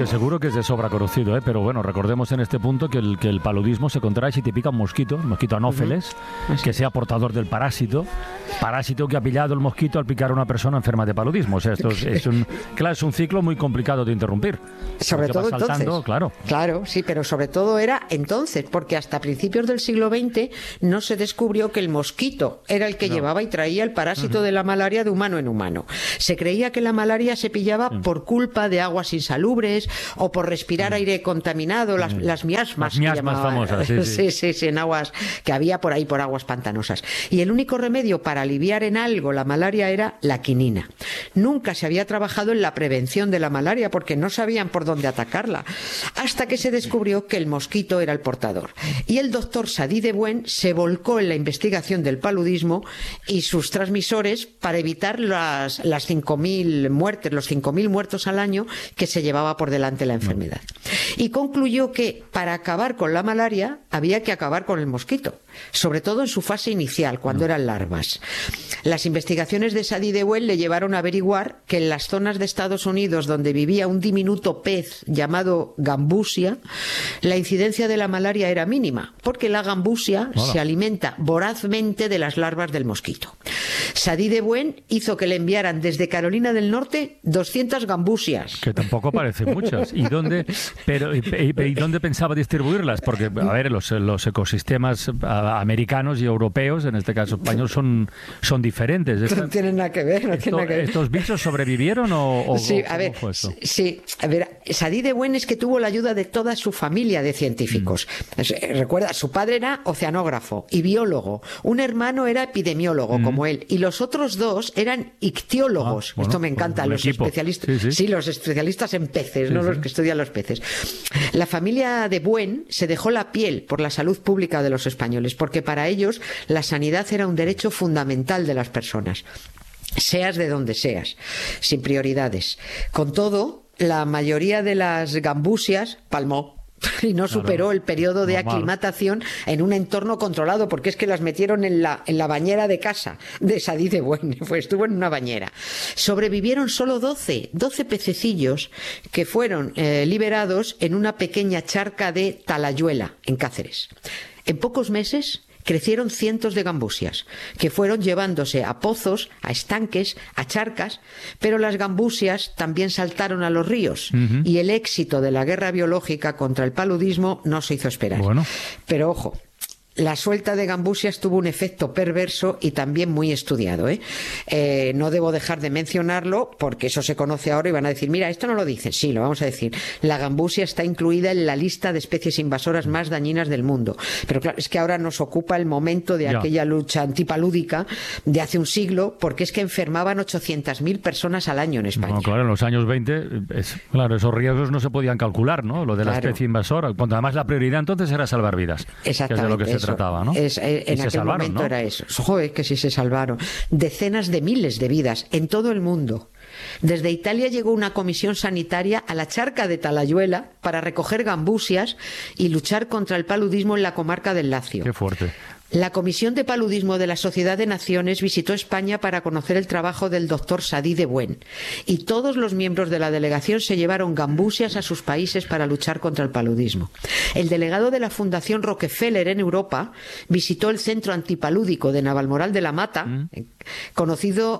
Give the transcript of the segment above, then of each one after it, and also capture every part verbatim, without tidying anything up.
que seguro que es de sobra conocido, ¿eh? Pero bueno, recordemos en este punto que el, que el paludismo se contrae si te pica un mosquito, un mosquito anófeles, uh-huh. que sea portador del parásito, parásito que ha pillado el mosquito al picar a una persona enferma de paludismo. O sea, esto es, es un, claro, es un ciclo muy complicado de interrumpir. Sobre todo saltando, entonces. Claro. Claro, sí, pero sobre todo era entonces, porque hasta principios del siglo veinte no se descubrió que el mosquito era el que no. llevaba y traía el parásito uh-huh. de la malaria de humano en humano. Se creía que la malaria se pillaba uh-huh. por culpa de aguas insalubres o por respirar uh-huh. aire contaminado, las, uh-huh. las miasmas. Las miasmas famosas, sí sí. sí, sí, sí, en aguas que había por ahí, por aguas pantanosas. Y el único remedio para aliviar en algo la malaria era la quinina. Nunca se había trabajado en la prevención de la malaria porque no sabían por dónde atacarla, hasta que se descubrió que el mosquito era el portador. Y el doctor Sadí de Buen se volcó en la investigación del paludismo y sus transmisores para evitar las, las cinco mil muertes, los cinco mil muertos al año que se llevaba por delante la enfermedad. Y concluyó que para acabar con la malaria había que acabar con el mosquito, sobre todo en su fase inicial, cuando eran larvas. Las investigaciones de Sadí de Buen le llevaron a averiguar que en las zonas de Estados Unidos donde vivía un diminuto pez llamado gambusia, la incidencia de la malaria era mínima, porque la gambusia Hola. se alimenta vorazmente de las larvas del mosquito. Sadí de Buen hizo que le enviaran desde Carolina del Norte doscientas gambusias. Que tampoco parecen muchas. ¿Y dónde, pero, y, y, y dónde pensaba distribuirlas? Porque, a ver, los, los ecosistemas americanos y europeos, en este caso español, son, son diferentes. Esta, no tienen nada que ver, no esto, tienen nada que ver. ¿Estos bichos sobrevivieron o, o sí, o, a ver, fue eso? Sí, a ver, Sadí de Buen es que tuvo la ayuda de toda su familia de científicos. Mm. Recuerda, su padre era oceanógrafo y biólogo, un hermano era epidemiólogo mm. como él, y los otros dos eran ictiólogos. Ah, bueno, Esto me encanta, los equipo. especialistas, sí, sí. sí, los especialistas en peces, sí, no sí. los que estudian los peces. La familia de Buen se dejó la piel por la salud pública de los españoles, porque para ellos la sanidad era un derecho fundamental de las personas, seas de donde seas, sin prioridades. Con todo, la mayoría de las gambusias palmó y no superó claro, el periodo de normal. aclimatación en un entorno controlado, porque es que las metieron en la, en la bañera de casa de Sadí de Buen, pues estuvo en una bañera. Sobrevivieron solo doce, doce pececillos que fueron eh, liberados en una pequeña charca de Talayuela, en Cáceres. En pocos meses crecieron cientos de gambusias, que fueron llevándose a pozos, a estanques, a charcas, pero las gambusias también saltaron a los ríos, uh-huh. y el éxito de la guerra biológica contra el paludismo no se hizo esperar. Bueno. Pero ojo, la suelta de gambusias tuvo un efecto perverso y también muy estudiado, ¿eh? Eh, no debo dejar de mencionarlo porque eso se conoce ahora y van a decir, mira, esto no lo dicen. Sí, lo vamos a decir. La gambusia está incluida en la lista de especies invasoras más dañinas del mundo. Pero claro, es que ahora nos ocupa el momento de ya. aquella lucha antipalúdica de hace un siglo, porque es que enfermaban ochocientas mil personas al año en España. No, claro, en los años veinte, es, claro, esos riesgos no se podían calcular, ¿no? Lo de la claro. especie invasora. Cuando además la prioridad entonces era salvar vidas. Exactamente. Que es de lo que se trataba, ¿no? Es, eh, en aquel salvaron, momento ¿no? era eso. Joder, que sí se salvaron. Decenas de miles de vidas en todo el mundo. Desde Italia llegó una comisión sanitaria a la charca de Talayuela para recoger gambusias y luchar contra el paludismo en la comarca del Lacio. Qué fuerte. La Comisión de Paludismo de la Sociedad de Naciones visitó España para conocer el trabajo del doctor Sadí de Buen, y todos los miembros de la delegación se llevaron gambusias a sus países para luchar contra el paludismo. El delegado de la Fundación Rockefeller en Europa visitó el Centro Antipalúdico de Navalmoral de la Mata, mm. conocido,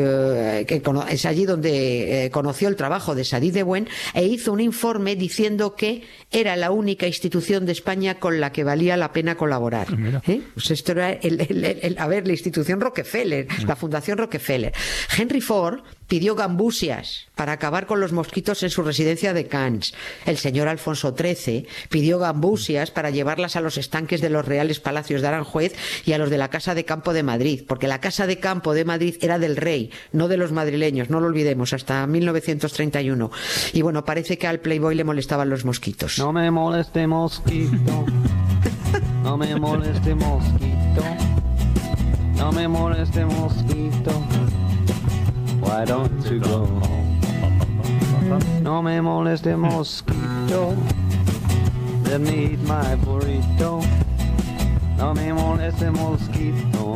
eh, que es allí donde eh, conoció el trabajo de Sadí de Buen, e hizo un informe diciendo que era la única institución de España con la que valía la pena colaborar. ¿Eh? Pues esto era el, el, el, el, a ver, la institución Rockefeller, mm. la Fundación Rockefeller. Henry Ford pidió gambusias para acabar con los mosquitos en su residencia de Cannes. El señor Alfonso trece pidió gambusias para llevarlas a los estanques de los Reales Palacios de Aranjuez y a los de la Casa de Campo de Madrid, porque la Casa de Campo de Madrid era del rey, no de los madrileños, no lo olvidemos, hasta mil novecientos treinta y uno. Y bueno, parece que al Playboy le molestaban los mosquitos. No me moleste mosquito, no me moleste mosquito, no me moleste mosquito, why don't you go home? No me moleste mosquito, let me eat my burrito, no me moleste mosquito,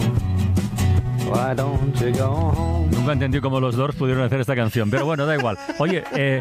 why don't you go home? Nunca entendí cómo los Doors pudieron hacer esta canción, pero bueno, da igual. Oye, eh...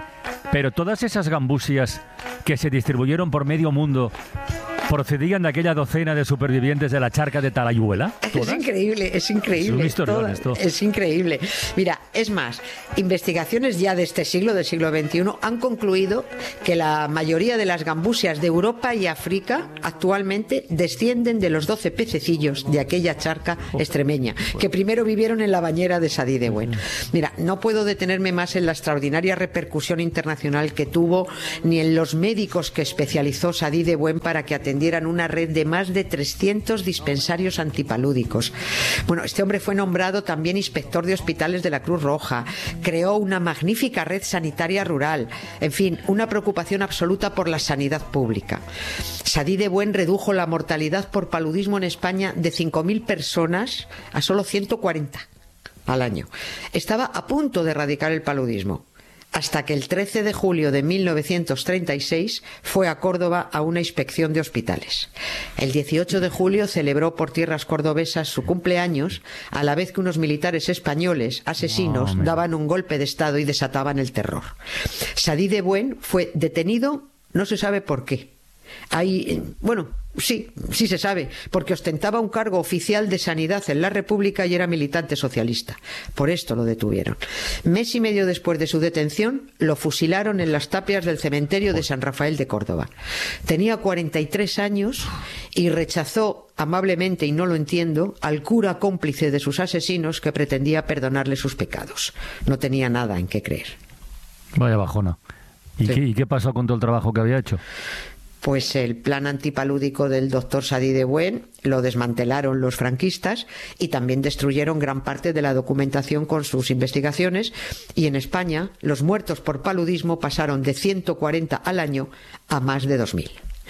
Pero todas esas gambusias que se distribuyeron por medio mundo procedían de aquella docena de supervivientes de la charca de Talayuela. ¿Todas? Es increíble, es increíble. Es un historión esto. Es increíble. Mira, es más, investigaciones ya de este siglo, del siglo veintiuno, han concluido que la mayoría de las gambusias de Europa y África actualmente descienden de los doce pececillos de aquella charca oh. extremeña, que primero vivieron en la bañera de Sadi de Buen. Mira, no puedo detenerme más en la extraordinaria repercusión internacional que tuvo, ni en los médicos que especializó Sadi de Buen para que atendieran dieran una red de más de trescientos dispensarios antipalúdicos. Bueno, este hombre fue nombrado también inspector de hospitales de la Cruz Roja, creó una magnífica red sanitaria rural, en fin, una preocupación absoluta por la sanidad pública. Sadi de Buen redujo la mortalidad por paludismo en España de cinco mil personas a solo ciento cuarenta al año. Estaba a punto de erradicar el paludismo, hasta que el trece de julio de mil novecientos treinta y seis fue a Córdoba a una inspección de hospitales. El dieciocho de julio celebró por tierras cordobesas su cumpleaños, a la vez que unos militares españoles asesinos no, daban un golpe de estado y desataban el terror. Sadi de Buen fue detenido, no se sabe por qué. Hay, bueno, sí, sí se sabe, porque ostentaba un cargo oficial de sanidad en la República y era militante socialista. Por esto lo detuvieron. Mes y medio después de su detención, lo fusilaron en las tapias del cementerio de San Rafael de Córdoba. Tenía cuarenta y tres años y rechazó amablemente, y no lo entiendo, al cura cómplice de sus asesinos que pretendía perdonarle sus pecados. No tenía nada en qué creer. Vaya bajona. ¿Y, sí. qué, ¿Y qué pasó con todo el trabajo que había hecho? Pues el plan antipalúdico del doctor Sadi de Buen lo desmantelaron los franquistas y también destruyeron gran parte de la documentación con sus investigaciones, y en España los muertos por paludismo pasaron de ciento cuarenta al año a más de dos mil.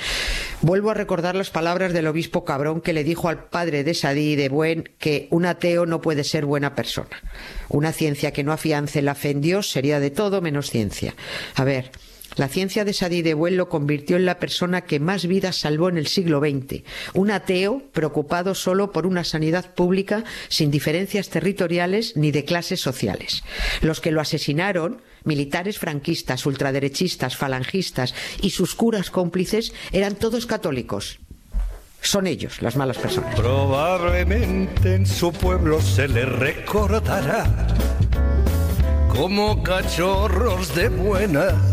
Vuelvo a recordar las palabras del obispo Cabrón, que le dijo al padre de Sadi de Buen que un ateo no puede ser buena persona. Una ciencia que no afiance la fe en Dios sería de todo menos ciencia. A ver, la ciencia de Sadi de Buen lo convirtió en la persona que más vidas salvó en el siglo veinte. Un ateo preocupado solo por una sanidad pública sin diferencias territoriales ni de clases sociales. Los que lo asesinaron, militares franquistas, ultraderechistas, falangistas y sus curas cómplices, eran todos católicos. Son ellos las malas personas. Probablemente en su pueblo se le recordará como cachorros de buena